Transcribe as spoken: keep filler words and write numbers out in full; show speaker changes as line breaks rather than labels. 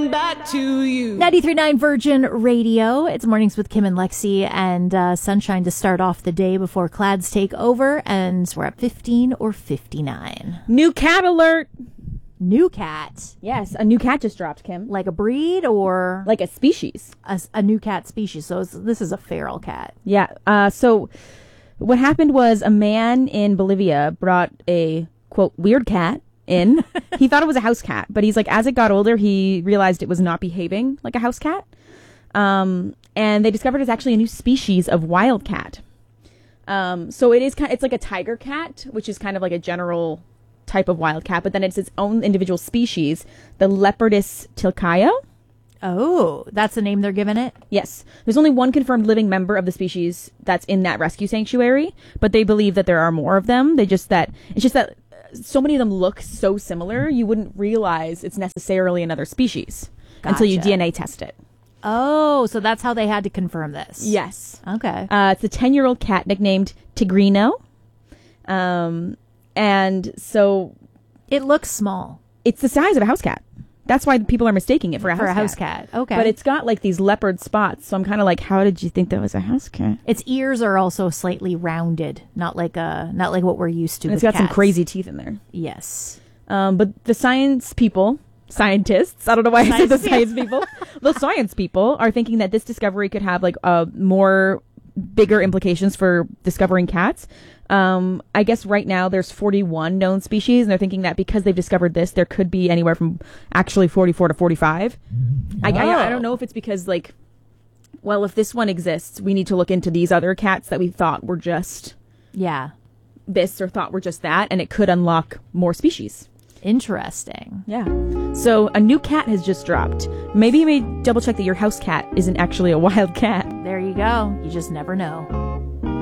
coming back to you.
ninety-three point nine Virgin Radio. It's Mornings with Kim and Lexi, and uh, sunshine to start off the day before clouds take over, and we're at fifteen or fifty-nine.
New cat alert.
New cat?
Yes, a new cat just dropped, Kim.
Like a breed or?
Like a species.
A, a new cat species. So it's, this is a feral cat.
Yeah. Uh, so what happened was a man in Bolivia brought a, quote, weird cat in. He thought it was a house cat, but he's like, as it got older, he realized it was not behaving like a house cat. Um, and they discovered it's actually a new species of wild cat. Um, so it is kind, it's like a tiger cat, which is kind of like a general type of wild cat, but then it's its own individual species, the Leopardus tilcaia.
Oh, that's the name they're giving it?
Yes. There's only one confirmed living member of the species that's in that rescue sanctuary, but they believe that there are more of them. They just that it's just that so many of them look so similar, you wouldn't realize it's necessarily another species
Gotcha.
until you D N A test it.
Oh, so that's how they had to confirm this.
Yes.
Okay.
Uh, it's a ten-year-old cat nicknamed Tigrino. Um, and so
it looks small.
It's the size of a house cat. That's why people are mistaking it for a
for
house
a house
cat.
cat. Okay.
But it's got like these leopard spots. So I'm kind of like, how did you think that was a house cat?
Its ears are also slightly rounded, not like a not like what we're used to.
And it's
with
got some
cats.
crazy teeth in there.
Yes.
Um, but the science people, scientists, I don't know why I said the science people, the science people are thinking that this discovery could have like uh, more bigger implications for discovering cats. Um, I guess right now there's forty-one known species, and they're thinking that because they've discovered this, there could be anywhere from actually forty-four to forty-five. Oh. I, I, I don't know if it's because, like, well, if this one exists, we need to look into these other cats that we thought were just
yeah
this or thought were just that, and it could unlock more species.
Interesting.
Yeah. So a new cat has just dropped. Maybe you may double check that your house cat isn't actually a wild cat.
There you go. You just never know.